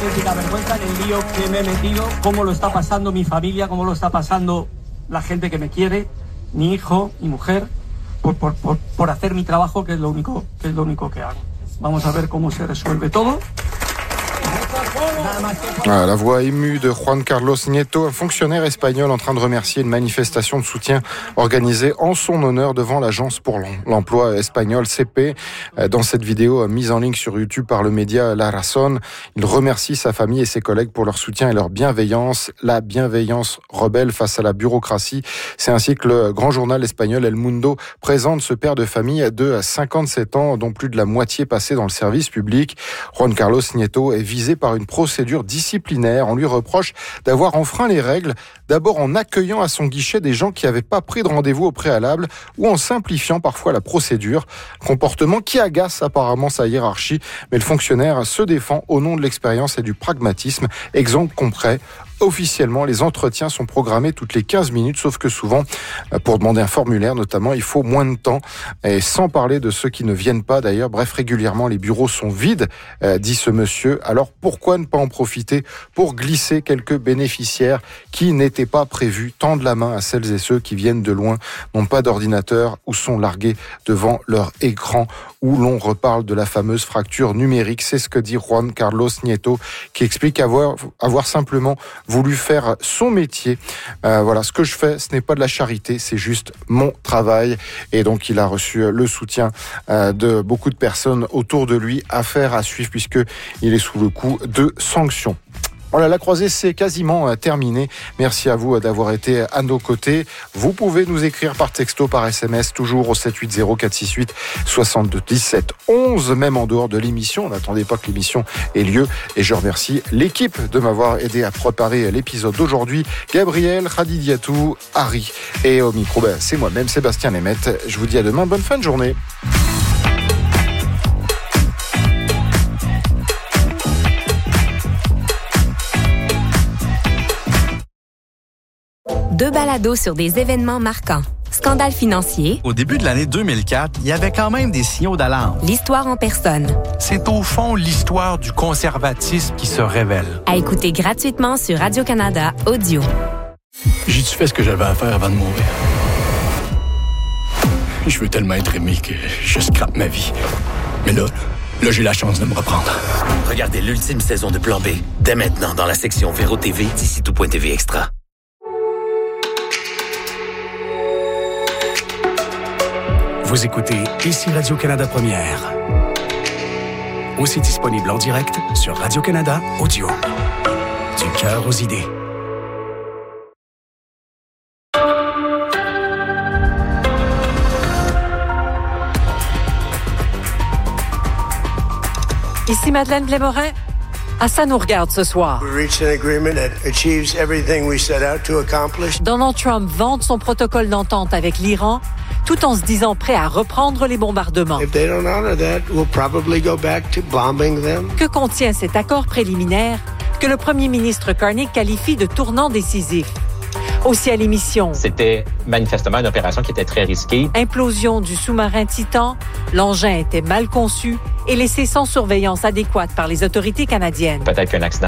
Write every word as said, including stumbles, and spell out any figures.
auténtica vergüenza en el lío que me he metido, cómo lo está pasando mi familia, cómo lo está pasando la gente que me quiere, mi hijo, mi mujer, por, por, por, por hacer mi trabajo, que es lo único, que es lo único que hago. Vamos a ver cómo se resuelve todo. Ah, la voix émue de Juan Carlos Nieto, un fonctionnaire espagnol en train de remercier une manifestation de soutien organisée en son honneur devant l'agence pour l'emploi espagnol C P. Dans cette vidéo mise en ligne sur YouTube par le média La Razón, il remercie sa famille et ses collègues pour leur soutien et leur bienveillance, la bienveillance rebelle face à la bureaucratie. C'est ainsi que le grand journal espagnol El Mundo présente ce père de famille de cinquante-sept ans, dont plus de la moitié passé dans le service public. Juan Carlos Nieto est visé par une procédure disciplinaire. On lui reproche d'avoir enfreint les règles, d'abord en accueillant à son guichet des gens qui n'avaient pas pris de rendez-vous au préalable ou en simplifiant parfois la procédure. Comportement qui agace apparemment sa hiérarchie, mais le fonctionnaire se défend au nom de l'expérience et du pragmatisme. Exemple concret. Officiellement, les entretiens sont programmés toutes les quinze minutes, sauf que souvent, pour demander un formulaire notamment, il faut moins de temps. Et sans parler de ceux qui ne viennent pas d'ailleurs. Bref, régulièrement, les bureaux sont vides, euh, dit ce monsieur. Alors pourquoi ne pas en profiter pour glisser quelques bénéficiaires qui n'étaient pas prévus? Tendre la main à celles et ceux qui viennent de loin, n'ont pas d'ordinateur ou sont largués devant leur écran, où l'on reparle de la fameuse fracture numérique. C'est ce que dit Juan Carlos Nieto, qui explique avoir, avoir simplement voulu faire son métier. Euh, voilà, ce que je fais, ce n'est pas de la charité, c'est juste mon travail. Et donc, il a reçu le soutien euh, de beaucoup de personnes autour de lui. Affaire à suivre puisque il est sous le coup de sanctions. Voilà, la croisée, c'est quasiment terminé. Merci à vous d'avoir été à nos côtés. Vous pouvez nous écrire par texto, par S M S, toujours au sept huit zéro quatre six huit soixante-deux dix-sept onze, même en dehors de l'émission. N'attendez pas que l'émission ait lieu. Et je remercie l'équipe de m'avoir aidé à préparer l'épisode d'aujourd'hui. Gabriel, Khadidiatou, Harry. Et au micro, ben, c'est moi-même, Sébastien Lemette. Je vous dis à demain. Bonne fin de journée. Deux balados sur des événements marquants. Scandale financier. Au début de l'année deux mille quatre, il y avait quand même des signaux d'alarme. L'histoire en personne. C'est au fond l'histoire du conservatisme qui se révèle. À écouter gratuitement sur Radio-Canada Audio. J'ai-tu fait ce que j'avais à faire avant de mourir? Je veux tellement être aimé que je scrape ma vie. Mais là, là, j'ai la chance de me reprendre. Regardez l'ultime saison de Plan B, dès maintenant dans la section Véro T V d'ici tout point T V Extra. Vous écoutez ici Radio-Canada Première. Aussi disponible en direct sur Radio-Canada Audio. Du cœur aux idées. Ici Madeleine Blais-Morin. Ah, ça nous regarde ce soir. Donald Trump vante son protocole d'entente avec l'Iran tout en se disant prêt à reprendre les bombardements. That, we'll go back to them. Que contient cet accord préliminaire que le premier ministre Carney qualifie de tournant décisif? Aussi à l'émission. C'était manifestement une opération qui était très risquée. Implosion du sous-marin Titan, l'engin était mal conçu et laissé sans surveillance adéquate par les autorités canadiennes. Peut-être qu'un accident